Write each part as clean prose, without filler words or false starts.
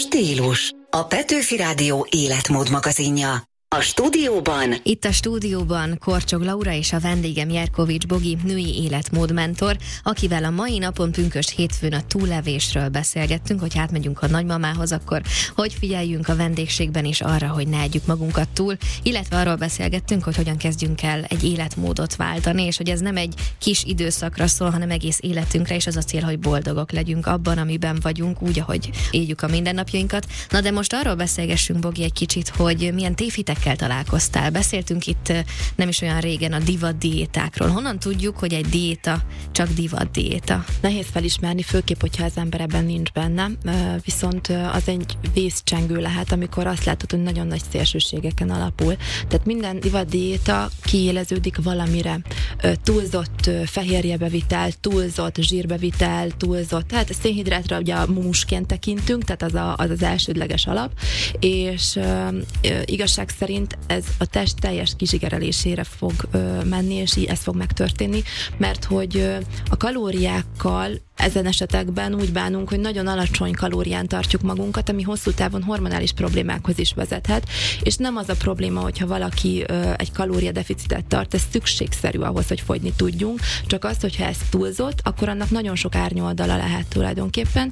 Stílus. A Petőfi Rádió életmód magazinja. A stúdióban. Itt a stúdióban Korcsog Laura és a vendégem Jerkovics Bogi, női életmódmentor, akivel a mai napon pünkösd hétfőn a túllevésről beszélgettünk, hogy átmegyünk a nagymamához, akkor hogy figyeljünk a vendégségben is arra, hogy ne együk magunkat túl, illetve arról beszélgettünk, hogy hogyan kezdjünk el egy életmódot váltani, és hogy ez nem egy kis időszakra szól, hanem egész életünkre, és az a cél, hogy boldogok legyünk abban, amiben vagyunk, úgy, ahogy éljük a mindennapjainkat. Na de most arról beszélgessünk, Bogi, egy kicsit, hogy milyen tévhitekkel találkoztál. Beszéltünk itt nem is olyan régen a divat diétákról. Honnan tudjuk, hogy egy diéta csak divat diéta? Nehéz felismerni, főképp, hogyha az ember ebben nincs benne, viszont az egy vészcsengő lehet, amikor azt látod, hogy nagyon nagy szélsőségeken alapul. Tehát minden divat diéta kiéleződik valamire. Túlzott fehérjebevitel, túlzott zsírbevitel, túlzott, tehát a szénhidrátra ugye a mumusként tekintünk, tehát az elsődleges alap, és igazság szerint ez a test teljes kizsigerelésére fog menni, és így ez fog megtörténni, mert hogy a kalóriákkal ezen esetekben úgy bánunk, hogy nagyon alacsony kalórián tartjuk magunkat, ami hosszú távon hormonális problémákhoz is vezethet, és nem az a probléma, hogyha valaki egy kalóriadeficitet tart, ez szükségszerű ahhoz, hogy fogyni tudjunk, csak az, hogyha ez túlzott, akkor annak nagyon sok árnyoldala lehet tulajdonképpen.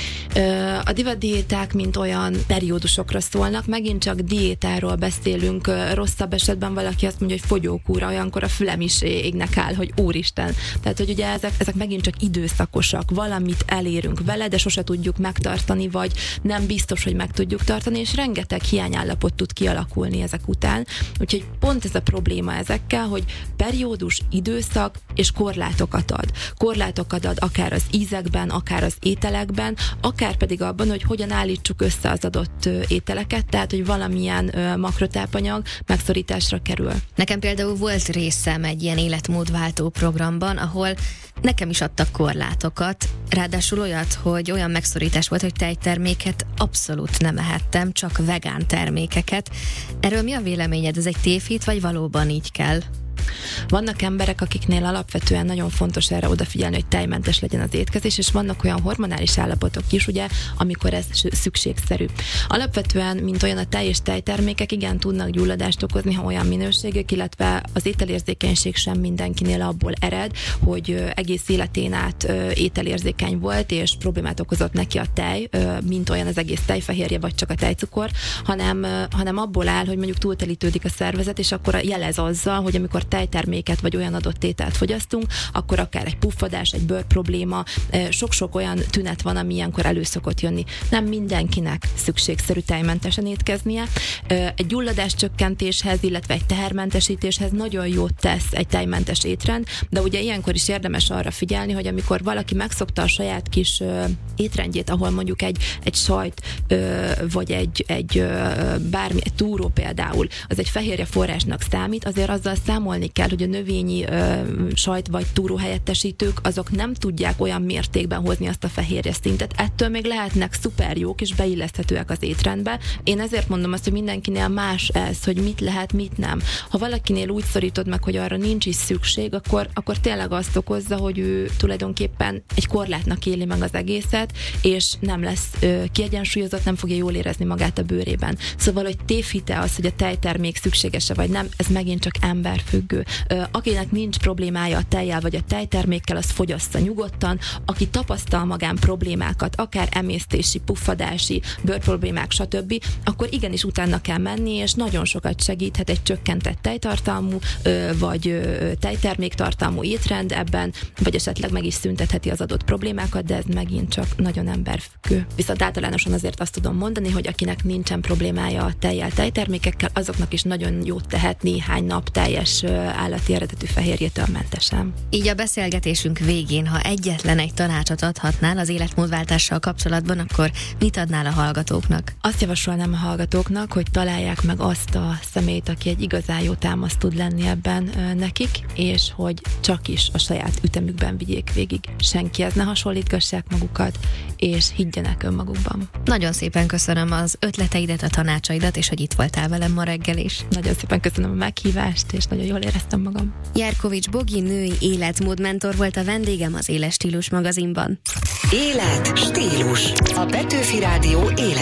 A divatdiéták mint olyan periódusokra szólnak, megint csak diétáról beszélünk, rosszabb esetben valaki azt mondja, hogy fogyókúra, olyankor a fülem is égnek áll, hogy úristen. Tehát, hogy ugye ezek megint csak időszakosak, valamit elérünk vele, de sose tudjuk megtartani, vagy nem biztos, hogy meg tudjuk tartani, és rengeteg hiányállapot tud kialakulni ezek után. Úgyhogy pont ez a probléma ezekkel, hogy periódus, időszak és korlátokat ad. Korlátokat ad akár az ízekben, akár az ételekben, akár pedig abban, hogy hogyan állítsuk össze az adott ételeket, tehát, hogy valamilyen makrotápanyag megszorításra kerül. Nekem például volt részem egy ilyen életmódváltó programban, ahol nekem is adtak korlátokat, ráadásul olyat, hogy olyan megszorítás volt, hogy tejterméket abszolút nem ehettem, csak vegán termékeket. Erről mi a véleményed? Ez egy tévhit, vagy valóban így kell? Vannak emberek, akiknél alapvetően nagyon fontos erre odafigyelni, hogy tejmentes legyen az étkezés, és vannak olyan hormonális állapotok is, ugye, amikor ez szükségszerű. Alapvetően, mint olyan a tej és tejtermékek, igen, tudnak gyulladást okozni, ha olyan minőségek, illetve az ételérzékenység sem mindenkinél abból ered, hogy egész életén át ételérzékeny volt, és problémát okozott neki a tej, mint olyan az egész tejfehérje, vagy csak a tejcukor, hanem abból áll, hogy mondjuk túltelítődik a szervezet, és akkor jelez azzal, hogy amikor tejterméket vagy olyan adott ételt fogyasztunk, akkor akár egy puffadás, egy bőr probléma, sok-sok olyan tünet van, ami ilyenkor elő szokott jönni. Nem mindenkinek szükségszerű tejmentesen étkeznie. Egy gyulladás csökkentéshez, illetve egy tehermentesítéshez nagyon jót tesz egy tejmentes étrend, de ugye ilyenkor is érdemes arra figyelni, hogy amikor valaki megszokta a saját kis étrendjét, ahol mondjuk egy sajt, vagy egy túró például, az egy fehérje forrásnak számít, azért azzal számolni kell, hogy a növényi sajt vagy túró helyettesítők, azok nem tudják olyan mértékben hozni azt a fehérje szintet. Ettől még lehetnek szuper jók és beilleszthetőek az étrendbe. Én ezért mondom azt, hogy mindenkinél más ez, hogy mit lehet, mit nem. Ha valakinél úgy szorítod meg, hogy arra nincs is szükség, akkor tényleg azt okozza, hogy ő tulajdonképpen egy korlátnak éli meg az egészet, és nem lesz kiegyensúlyozott, nem fogja jól érezni magát a bőrében. Szóval, hogy tévhite az, hogy a tejtermék szükséges-e vagy nem, ez megint csak emberfüggő. Akinek nincs problémája a tejjel vagy a tejtermékkel, az fogyassza nyugodtan. Aki tapasztal magán problémákat, akár emésztési, puffadási, bőrproblémák, stb., akkor igenis utána kell menni, és nagyon sokat segíthet egy csökkentett tejtartalmú, vagy tejterméktartalmú étrend ebben, vagy esetleg meg is szüntetheti az adott problémákat, de ez megint csak nagyon emberfüggő. Viszont általánosan azért azt tudom mondani, hogy akinek nincsen problémája a tejjel, tejtermékekkel, azoknak is nagyon jót tehet néhány nap teljes állati eredetű fehérjétől mentesen. Így a beszélgetésünk végén, ha egyetlen egy tanácsot adhatnál az életmódváltással kapcsolatban, akkor mit adnál a hallgatóknak? Azt javasolnám a hallgatóknak, hogy találják meg azt a személyt, aki egy igazán jó támasz tud lenni ebben nekik, és hogy csak is a saját ütemükben vigyék végig. Senkihez ne hasonlítgassák magukat, és higgyenek önmagukban. Nagyon szépen köszönöm az ötleteidet, a tanácsaidat, és hogy itt voltál velem ma reggel is. Nagyon szépen köszönöm a meghívást, és nagyon jól éreztem magam. Jerkovics Bogi, női életmódmentor volt a vendégem az Éles Stílus magazinban. Élet, stílus. A Petőfi Rádió élet